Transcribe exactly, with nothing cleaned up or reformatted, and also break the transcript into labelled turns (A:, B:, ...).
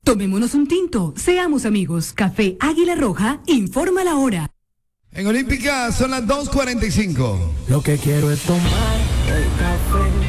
A: Tomémonos un tinto, seamos amigos. Café Águila Roja, informa la hora.
B: En Olímpica son las dos cuarenta y cinco.
C: Lo que quiero es tomar el café